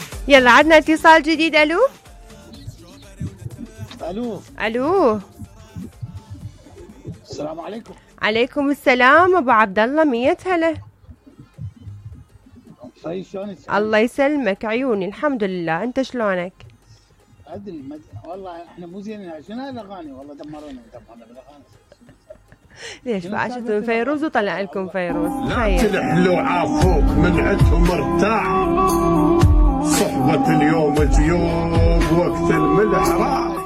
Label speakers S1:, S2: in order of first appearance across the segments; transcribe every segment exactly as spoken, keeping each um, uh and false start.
S1: يلا عدنا اتصال جديد. الو
S2: الو
S1: الو
S2: السلام عليكم.
S1: عليكم السلام ابو عبد الله، مية هلا.
S2: طيب شلونك؟
S1: الله يسلمك عيوني، الحمد لله. انت شلونك؟
S2: ادري مد... والله احنا مو زينين. شنو هالاغاني؟ والله دمرونا دمرونا بالاغاني.
S1: ليش بعشتوا فيروز وطلع لكم فيروز؟
S3: لا تلحلوا عافوك من عندهم ارتاح، صحبة اليوم جيوب وقت الملح راح.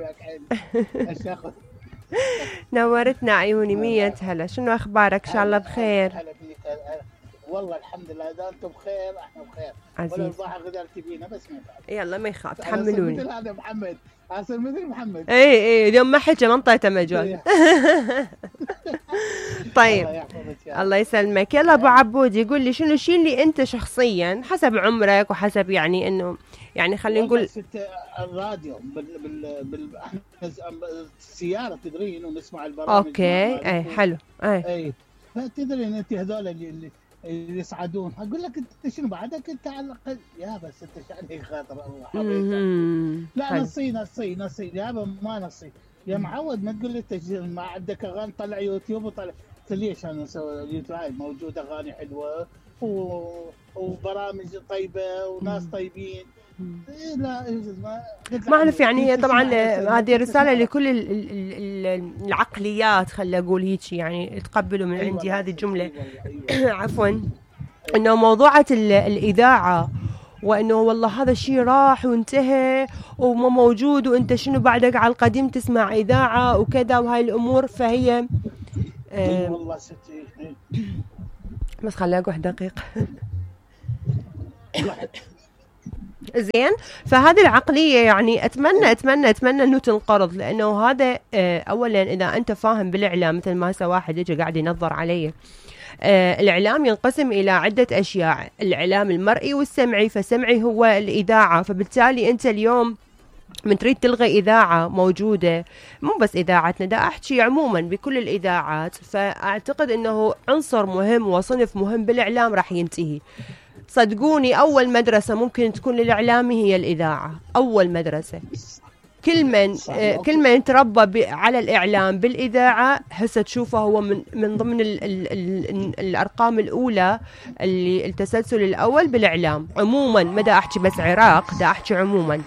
S1: نورتنا عيوني، مية هلا. شنو اخبارك؟ ان شاء الله بخير.
S2: والله الحمد لله، اذا انتم بخير احنا بخير.
S1: عزيز
S2: ولا البحر غدار تبينا بس ما ينفع.
S1: يلا ما يخاف، تحملوني.
S2: مثل هذا محمد، اصير مثل محمد.
S1: اي اي اليوم ما حكى، ما انطيته مجال. طيب الله يسلمك. يلا ابو عبود يقول لي شنو الشيء اللي انت شخصيا حسب عمرك وحسب يعني انه يعني خلينا نقول
S2: الراديو بال بال بال احنا السياره تدرين ونسمع البرامج.
S1: اوكي اي حلو. اي
S2: اي فتدرين انت هذول اللي اللي يسعدون. اقول لك انت شنو بعدك انت على الاقل يا بس انت شعري خاطر الله حبيبي. لا نصي نصي نصي يابا ما نصي يا معود. ما تقول لي انت ما عندك اغاني، طلع يوتيوب وطلع. ليش انا اسوي اليوتيوب؟ موجود اغاني حلوه و... وبرامج طيبه وناس طيبين. إيه لا
S1: ما اعرف يعني. طبعا هذه رساله لكل العقليات، خلي اقول هيك يعني تقبلوا من عندي هذه الجمله. عفوا انه موضوعة الاذاعه وانه والله هذا الشيء راح وانتهى وما موجود، وانت شنو بعدك على القديم تسمع اذاعه وكذا وهاي الامور. فهي
S2: آه والله ستي
S1: بس خلي اقعد دقيقه. زين، فهذه العقلية يعني أتمنى أتمنى أتمنى أنه تنقرض، لأنه هذا أولا إذا أنت فاهم بالإعلام، مثل ما هسه واحد يجي قاعد ينظر علي. الإعلام ينقسم إلى عدة أشياء، الإعلام المرئي والسمعي. فسمعي هو الإذاعة، فبالتالي أنت اليوم من تريد تلغي إذاعة موجودة، مو بس إذاعتنا، دا أحكي عموما بكل الإذاعات، فأعتقد أنه عنصر مهم وصنف مهم بالإعلام راح ينتهي. صدقوني أول مدرسة ممكن تكون للإعلامي هي الإذاعة، أول مدرسة. كل من آه كل من تربى على الإعلام بالإذاعة هسه تشوفه هو من من ضمن ال ال ال الأرقام الأولى، اللي التسلسل الأول بالإعلام عموما. ما دا أحكي بس عراق، دا أحكي عموما.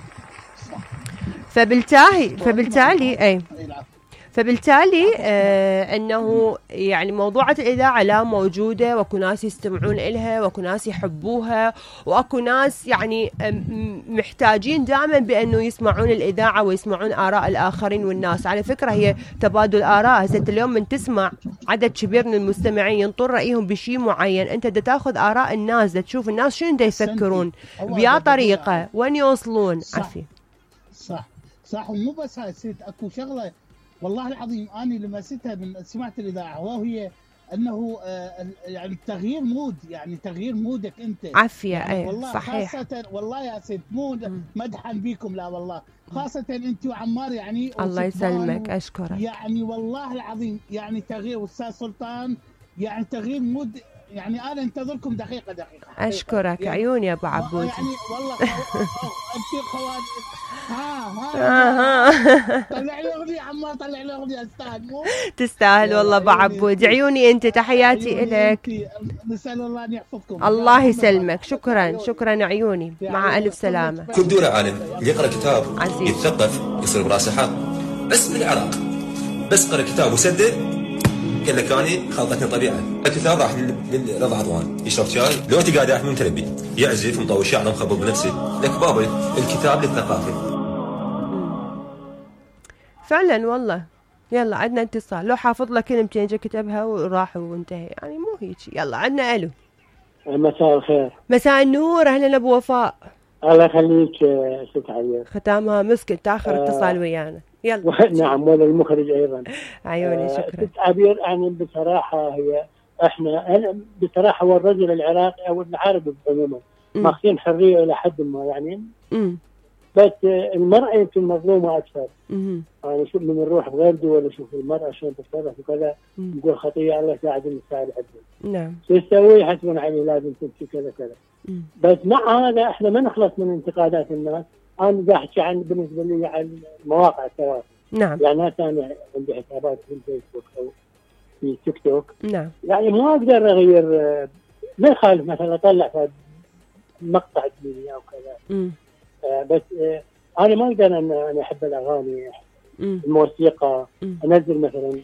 S1: فبالتالي فبالتالي أي فبالتالي آه انه يعني موضوعة الاذاعة لا موجودة، واكو ناس يستمعون إلها، واكو ناس يحبوها، واكو ناس يعني محتاجين دائما بانه يسمعون الاذاعة ويسمعون اراء الاخرين والناس. على فكرة هي تبادل اراء. هسه اليوم من تسمع عدد كبير من المستمعين ينطر رايهم بشيء معين، انت دا تاخذ اراء الناس، دا تشوف الناس شنو دا يفكرون بيا طريقة وين يوصلون. عفي
S2: صح صح. ومو بس هاي سيت، اكو شغلة والله العظيم أنا لمستها من سمعت الإذاعة، وهي أنه آه يعني تغيير مود، يعني تغيير مودك أنت.
S1: عافية
S2: يعني
S1: أي
S2: والله
S1: صحيح.
S2: خاصة والله يا سيد مو مدحا بكم، لا والله خاصة أنت وعمار يعني.
S1: الله يسلمك أشكرك.
S2: يعني والله العظيم يعني تغيير أستاذ سلطان، يعني تغيير مود. يعني أنا أنتظركم دقيقة دقيقة.
S1: أشكرك يعني عيوني يا أبو عبود.
S2: يعني والله أنت خوان. ها ها ها طلع لي أغنية عمار، طلع لي أغنية أستاذ. مو
S1: تستاهل والله أبو عبود. عيوني أنت، تحياتي إلك.
S2: نسأل الله أن يحفظكم.
S1: الله يسلمك. شكرا شكرا عيوني، مع ألف سلامة.
S4: كل دولة عالم اللي يقرأ كتاب يتثقف يصير براسه حق. بس من العراق بس قرأ كتاب وسدد قال لك اني خلطتني طبيعه. الكتاب راح لرضا عضوان يشرب شاي، لو انت قاعد احمل متلبي يعزف مطول شعره مخبط بنفسه، لك بابا الكتاب للثقافه.
S1: فعلا والله. يلا عندنا اتصال، لو حافظ لك كلمتين جا كتبها وراح وانتهى، يعني مو هيك. يلا عندنا الو.
S5: مساء الخير.
S1: مساء النور، اهلا ابو وفاء.
S5: الله يخليك ست عيال.
S1: ختامها مسك تاخر آه اتصال ويانا. يلا.
S5: نعم ولا المخرج ايضا.
S1: عيوني شكرا.
S5: ست عبير يعني بصراحه هي احنا انا بصراحه هو الرجل العراقي او العربي عموما ماخذين حريه الى حد ما يعني.
S1: امم
S5: بس المراه يمكن مظلومه اكثر.
S1: امم
S5: يعني شوف من نروح بغير دول نشوف المراه شلون تتصرف وكذا، نقول خطيه الله يساعد المساعد عندنا.
S1: نعم.
S5: شو تسوي؟ حسبنا عليه لازم تمشي كذا كذا. بس مع هذا احنا ما نخلص من انتقادات الناس. انا قاعد احكي عن بالنسبه لي عن مواقع التواصل.
S1: نعم.
S5: يعني انا عندي حسابات في الفيسبوك او في تيك توك.
S1: نعم. يعني
S5: ما اقدر اغير، ما يخالف مثلا اطلع في مقطع ديني او كذا. آه بس آه انا ما اقدر ان انا احب الاغاني، مم. الموسيقى، مم. انزل مثلا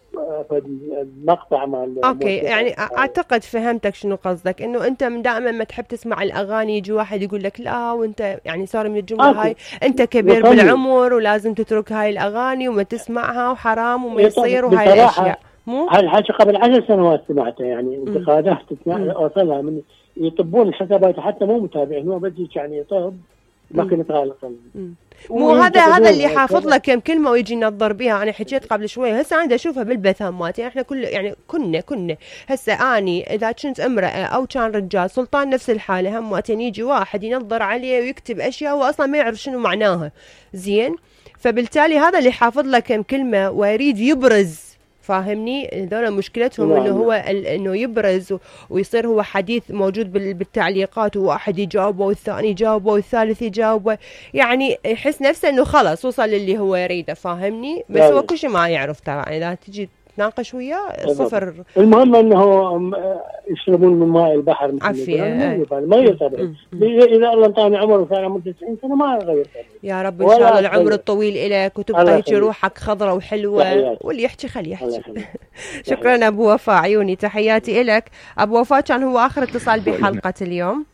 S5: مقطع مال
S1: اوكي. يعني اعتقد فهمتك شنو قصدك، انه انت من دائما ما تحب تسمع الاغاني يجي واحد يقول لك لا وانت يعني صار من الجمله أوكي. هاي انت كبير يصلي. بالعمر ولازم تترك هاي الاغاني وما تسمعها وحرام وما يصير وهاي الاشياء. مو
S5: هالحكي قبل عشر سنوات سمعته، يعني انتقادات اوصلها من يطبون الحسابات حتى مو متابعين، هو بدي يعني يطب ما كنت غالقا.
S1: مو هذا هذا اللي حافظ لك كم كلمه ويجي ينظر بها. انا حكيت قبل شوي، هسه عندي اشوفها بالبث مالتي احنا كل يعني كنا كنا هسه اني اذا كنت امراه او كان رجال سلطان نفس الحاله، هماتين يجي واحد ينظر عليه ويكتب اشياء هو اصلا ما يعرف شنو معناها زين. فبالتالي هذا اللي حافظ لك كم كلمه ويريد يبرز، فاهمني؟ هذول مشكلتهم انه هو انه يبرز ويصير هو حديث موجود بالتعليقات، وواحد يجاوبه والثاني يجاوبه والثالث يجاوبه، يعني يحس نفسه انه خلاص وصل للي هو يريده، فاهمني؟ بس هو كل شيء ما يعرف ترى. اذا تجي تناقش وياه صفر.
S5: المهم انه يشربون من ماء البحر
S1: عافيه
S5: ما يطبع. اذا الله انطاني عمر وصار عمره تسعين سنه ما اغير.
S1: يا رب ان شاء الله العمر الطويل لك وتبقى هيك روحك خضره وحلوه، واللي يحكي خليه يحكي. شكرا ابو وفاء، عيوني تحياتي لك ابو وفاء، كان هو اخر اتصال بحلقه اليوم.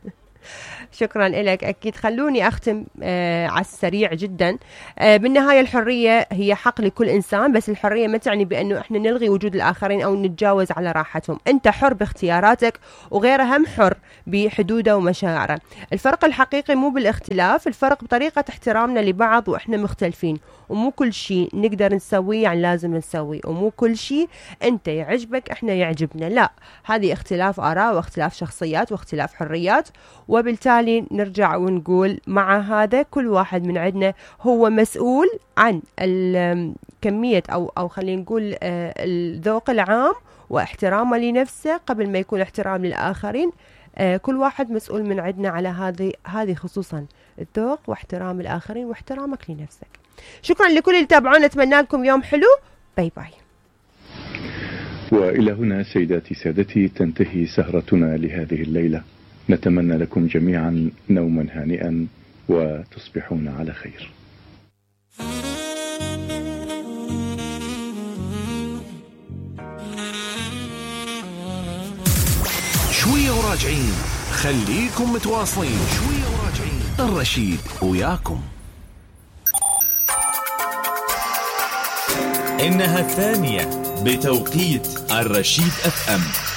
S1: شكرا لك. أكيد خلوني أختم آه على السريع جدا. آه بالنهاية الحرية هي حق لكل إنسان، بس الحرية ما تعني بأنه إحنا نلغي وجود الآخرين أو نتجاوز على راحتهم. أنت حر باختياراتك وغيره هم حر بحدوده ومشاعره. الفرق الحقيقي مو بالاختلاف، الفرق بطريقة احترامنا لبعض وإحنا مختلفين. ومو كل شيء نقدر نسويه يعني لازم نسويه، ومو كل شيء أنت يعجبك إحنا يعجبنا، لا، هذه اختلاف آراء واختلاف شخصيات واختلاف حريات. وبالتالي نرجع ونقول مع هذا كل واحد من عندنا هو مسؤول عن الكمية أو أو خلينا نقول الذوق العام واحترامه لنفسه قبل ما يكون احترام للآخرين. كل واحد مسؤول من عندنا على هذه هذه خصوصا الذوق واحترام الآخرين واحترامك لنفسك. شكرا لكل اللي تابعونا، أتمنى لكم يوم حلو. باي باي.
S6: وإلى هنا سيداتي سادتي تنتهي سهرتنا لهذه الليلة. نتمنى لكم جميعا نوما هانئا وتصبحون على خير.
S7: شوية وراجعين، خليكم متواصلين. شوية وراجعين، الرشيد وياكم.
S8: إنها الثانية بتوقيت الرشيد اف ام.